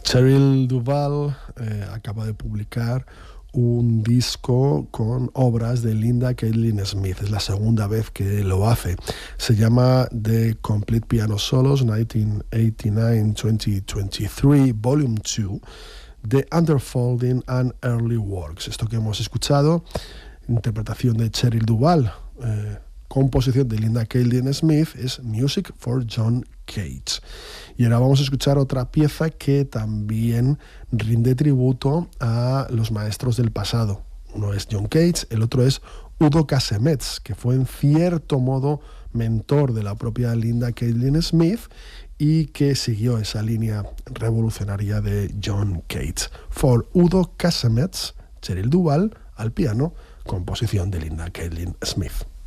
Cheryl Duval acaba de publicar un disco con obras de Linda Caitlin Smith. Es la segunda vez que lo hace. Se llama The Complete Piano Solos 1989-2023 Volume 2, The Underfolding and Early Works. Esto que hemos escuchado, interpretación de Cheryl Duval, composición de Linda Caitlin Smith, es Music for John Cage. Y ahora vamos a escuchar otra pieza que también rinde tributo a los maestros del pasado. Uno es John Cage, el otro es Udo Casemets, que fue en cierto modo mentor de la propia Linda Caitlin Smith y que siguió esa línea revolucionaria de John Cage. For Udo Casemets, Cheryl Duval al piano, composición de Linda Caitlin Smith.